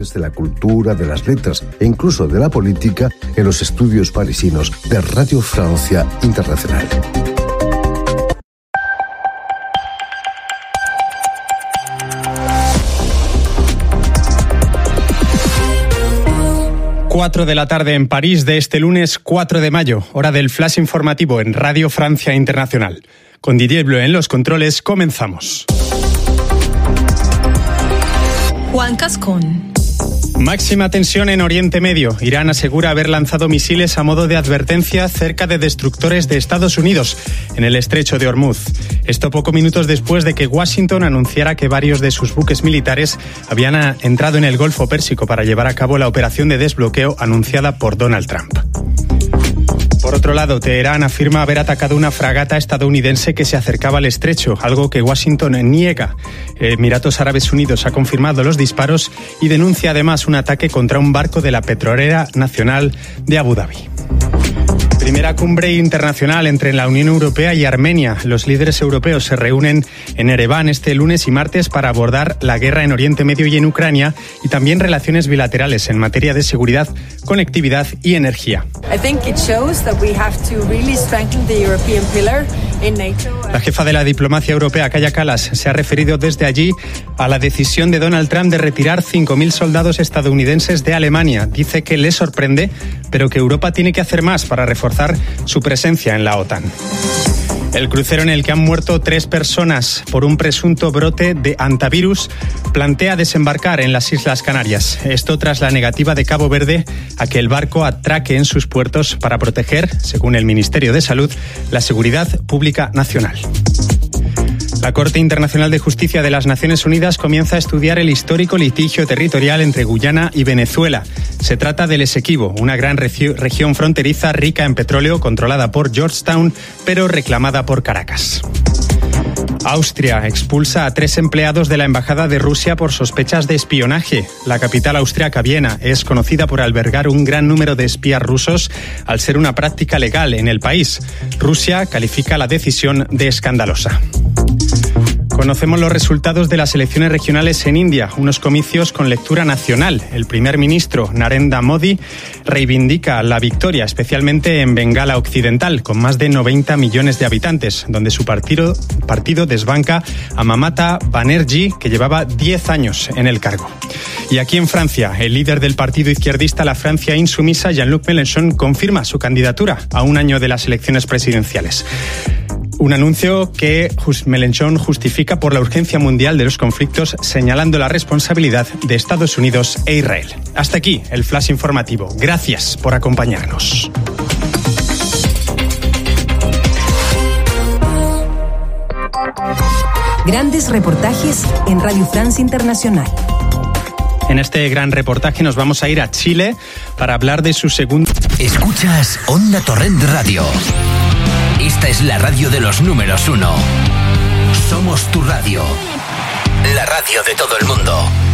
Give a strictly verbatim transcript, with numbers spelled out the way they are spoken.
de la cultura, de las letras e incluso de la política en los estudios parisinos de Radio Francia Internacional. cuatro de la tarde en París de este lunes cuatro de mayo, hora del flash informativo en Radio Francia Internacional. Con Didier Bleu en los controles, comenzamos. Juan Cascón. Máxima tensión en Oriente Medio. Irán asegura haber lanzado misiles a modo de advertencia cerca de destructores de Estados Unidos en el estrecho de Hormuz. Esto pocos minutos después de que Washington anunciara que varios de sus buques militares habían entrado en el Golfo Pérsico para llevar a cabo la operación de desbloqueo anunciada por Donald Trump. Por otro lado, Teherán afirma haber atacado una fragata estadounidense que se acercaba al estrecho, algo que Washington niega. Emiratos Árabes Unidos ha confirmado los disparos y denuncia además un ataque contra un barco de la petrolera nacional de Abu Dhabi. Primera cumbre internacional entre la Unión Europea y Armenia. Los líderes europeos se reúnen en Ereván este lunes y martes para abordar la guerra en Oriente Medio y en Ucrania y también relaciones bilaterales en materia de seguridad, conectividad y energía. La jefa de la diplomacia europea, Kaja Kallas, se ha referido desde allí a la decisión de Donald Trump de retirar cinco mil soldados estadounidenses de Alemania. Dice que le sorprende, pero que Europa tiene que hacer más para reforzar su presencia en la OTAN. El crucero en el que han muerto tres personas por un presunto brote de hantavirus plantea desembarcar en las Islas Canarias. Esto tras la negativa de Cabo Verde a que el barco atraque en sus puertos para proteger, según el Ministerio de Salud, la seguridad pública nacional. La Corte Internacional de Justicia de las Naciones Unidas comienza a estudiar el histórico litigio territorial entre Guyana y Venezuela. Se trata del Esequibo, una gran regi- región fronteriza rica en petróleo controlada por Georgetown, pero reclamada por Caracas. Austria expulsa a tres empleados de la Embajada de Rusia por sospechas de espionaje. La capital austriaca, Viena, es conocida por albergar un gran número de espías rusos al ser una práctica legal en el país. Rusia califica la decisión de escandalosa. Conocemos los resultados de las elecciones regionales en India, unos comicios con lectura nacional. El primer ministro, Narendra Modi, reivindica la victoria, especialmente en Bengala Occidental, con más de noventa millones de habitantes, donde su partido, partido desbanca a Mamata Banerjee, que llevaba diez años en el cargo. Y aquí en Francia, el líder del partido izquierdista La Francia Insumisa, Jean-Luc Mélenchon, confirma su candidatura a un año de las elecciones presidenciales. Un anuncio que Mélenchon justifica por la urgencia mundial de los conflictos, señalando la responsabilidad de Estados Unidos e Israel. Hasta aquí el flash informativo. Gracias por acompañarnos. Grandes reportajes en Radio Francia Internacional. En este gran reportaje nos vamos a ir a Chile para hablar de su segundo... Escuchas Onda Torrent Radio. Esta es la radio de los números uno. Somos tu radio. La radio de todo el mundo.